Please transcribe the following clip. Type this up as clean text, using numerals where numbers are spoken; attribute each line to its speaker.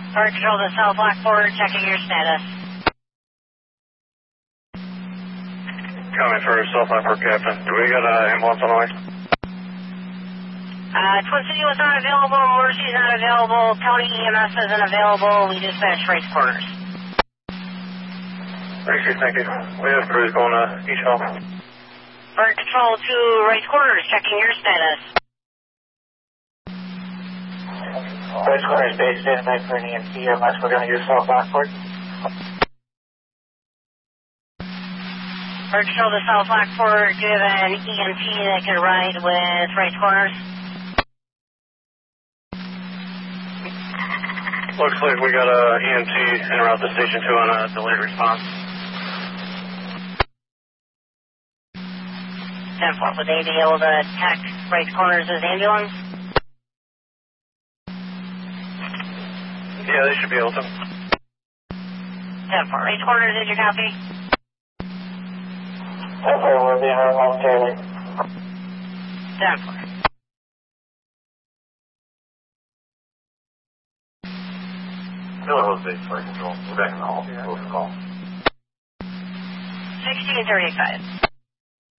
Speaker 1: Fire Control to South Lockport, checking your status.
Speaker 2: Coming for South Lockport, Captain. Do we got an ambulance on the way?
Speaker 1: Twin City was not available, Mercy's not available, County EMS isn't available, we dispatched race quarters.
Speaker 2: Appreciate it, thank you. We have crews going to each home.
Speaker 1: Fire Control to race quarters, checking your status.
Speaker 3: Race quarters, base stand by for an EMT, unless we're going to use South Lockport.
Speaker 1: Fire Control to South Lockport, do you have an EMT that can ride with race quarters?
Speaker 2: Looks like we got a EMT en route to Station 2 on a delayed response.
Speaker 1: 10-4, would they be able to attack race corners as ambulance?
Speaker 2: Yeah, they should be able to.
Speaker 1: 10-4, race corners, did you copy?
Speaker 3: 10-4, we'll be in our momentarily.
Speaker 1: 10-4.
Speaker 2: Hello, Base Fire Control. We're back in the hall. Close call.
Speaker 1: 1635.